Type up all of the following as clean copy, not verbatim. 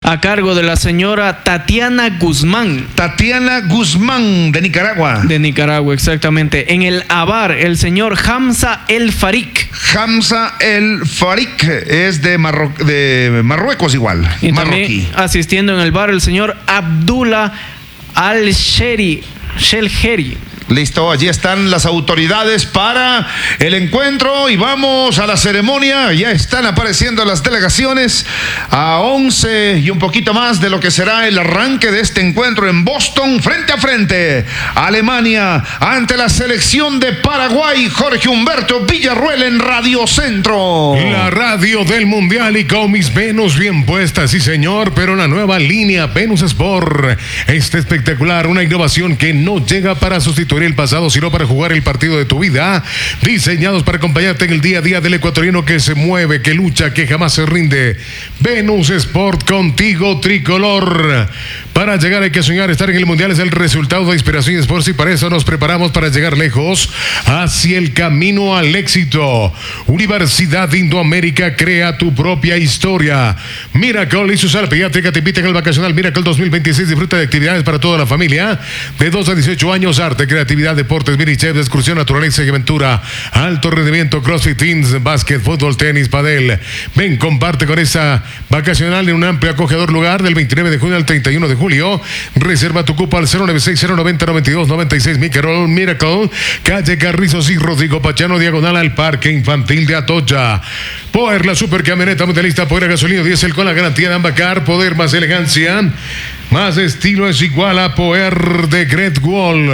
a cargo de la señora Tatiana Guzmán. Tatiana Guzmán, de Nicaragua. De Nicaragua, exactamente. En el Abar, el señor Hamza El Farik. Hamza El Farik es de Marruecos igual. Y marroquí. también asistiendo en el bar el señor Abdullah Al-Shelheri. Listo, allí están las autoridades para el encuentro y vamos a la ceremonia. Ya están apareciendo las delegaciones a 11 y un poquito más de lo que será el arranque de este encuentro en Boston, frente a frente. Alemania ante la selección de Paraguay. Jorge Humberto Villarruel en Radio Centro. La radio del Mundial y con mis Venus bien puestas, sí señor, pero la nueva línea Venus Sport. Está espectacular, una innovación que no llega para sustituir el pasado, sino para jugar el partido de tu vida, diseñados para acompañarte en el día a día del ecuatoriano que se mueve, que lucha, que jamás se rinde. Venus Sport, contigo tricolor. Para llegar hay que soñar, estar en el Mundial es el resultado de Inspiración Sports y para eso nos preparamos para llegar lejos hacia el camino al éxito. Universidad Indoamérica, crea tu propia historia. Miracle y su sala pediátrica te invitan al vacacional Miracle 2026. Disfruta de actividades para toda la familia de 2 a 18 años, arte, creatividad, deportes, mini chef, excursión, naturaleza y aventura, alto rendimiento, crossfit, teens, básquet, fútbol, tenis, padel. Ven, comparte con esa vacacional en un amplio acogedor lugar del 29 de junio al 31 de julio. Reserva tu cupo al 096-090-9296. Miracle, calle Carrizos y Rodrigo Pachano, diagonal al Parque Infantil de Atocha. Power, la super camioneta mundialista, Power a gasolina diésel con la garantía de Ambacar. Poder más elegancia, más estilo es igual a Power de Great Wall.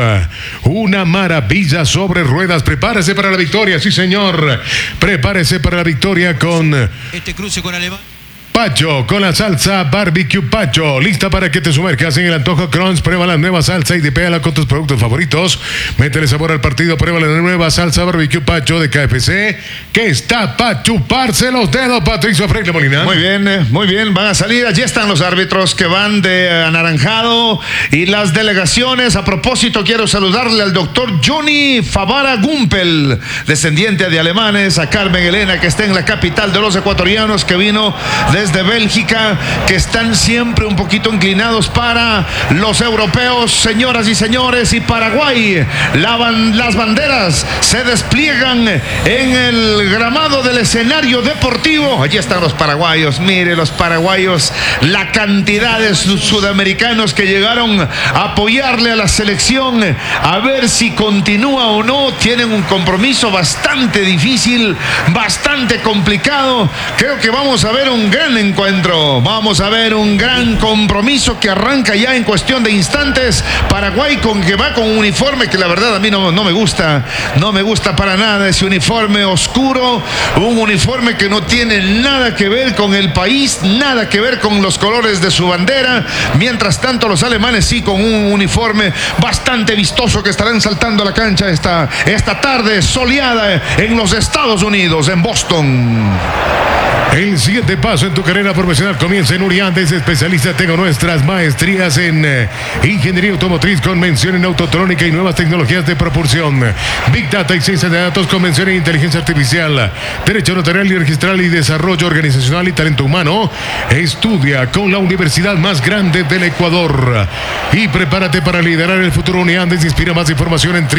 Una maravilla sobre ruedas. Prepárese para la victoria, sí señor. Prepárese para la victoria con este cruce con Alemania. Pacho, con la salsa barbecue Pacho, lista para que te sumerjas en el antojo crunch. Prueba la nueva salsa y dipéala con tus productos favoritos. Métele sabor al partido, prueba la nueva salsa barbecue Pacho de KFC, que está para chuparse los dedos. Patricio Freire Molina. Muy bien, van a salir. Allí están los árbitros que van de anaranjado y las delegaciones. A propósito, quiero saludarle al doctor Johnny Favara Gumpel, descendiente de alemanes, a Carmen Elena, que está en la capital de los ecuatorianos, que vino desde Bélgica, que están siempre un poquito inclinados para los europeos, señoras y señores. Y Paraguay, las banderas se despliegan en el gramado del escenario deportivo. Allí están los paraguayos. Mire, los paraguayos, la cantidad de sudamericanos que llegaron a apoyarle a la selección, a ver si continúa o no. Tienen un compromiso bastante difícil, bastante complicado. Creo que vamos a ver un gran encuentro, vamos a ver un gran compromiso que arranca ya en cuestión de instantes. Paraguay que va con un uniforme que la verdad a mí no me gusta para nada, ese uniforme oscuro, un uniforme que no tiene nada que ver con el país, nada que ver con los colores de su bandera. Mientras tanto, los alemanes sí con un uniforme bastante vistoso que estarán saltando a la cancha esta tarde soleada en los Estados Unidos, en Boston. El siguiente paso en tu carrera profesional comienza en Uriandes, especialízate con nuestras maestrías en ingeniería automotriz con mención en autotrónica y nuevas tecnologías de propulsión, Big Data y ciencia de datos con mención en inteligencia artificial, derecho notarial y registral y desarrollo organizacional y talento humano. Estudia con la universidad más grande del Ecuador y prepárate para liderar el futuro. Uniandes. Inspira más información en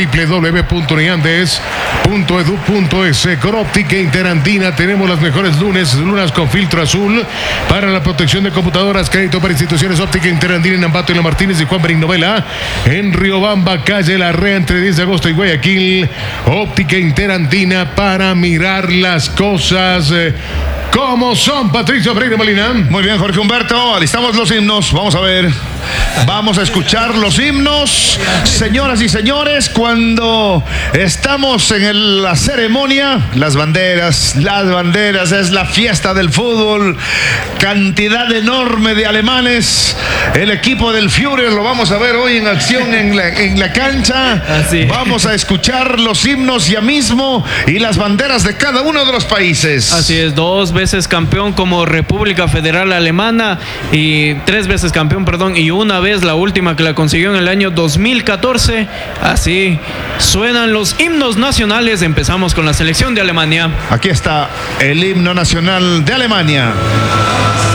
www.uniandes.edu.es. Con óptica interandina tenemos las mejores lunas con filtro azul para la protección de computadoras. Crédito para instituciones. Óptica interandina en Ambato y La Martínez y Juan Berín Novela en Riobamba, calle Larrea, entre 10 de agosto y Guayaquil. Óptica interandina para mirar las cosas como son. Patricio Freire Molina. Muy bien, Jorge Humberto, alistamos los himnos. Vamos a ver, vamos a escuchar los himnos. Señoras y señores, cuando estamos en la ceremonia, las banderas, es la fiesta del fútbol. Cantidad enorme de alemanes. El equipo del Führer lo vamos a ver hoy en acción en la cancha. Así. Vamos a escuchar los himnos ya mismo y las banderas de cada uno de los países. Así es, 2 veces campeón como República Federal Alemana y 3 veces campeón, y una vez la última que la consiguió en el año 2014. Así suenan los himnos nacionales. Empezamos con la selección de Alemania. Aquí está el himno nacional de Alemania.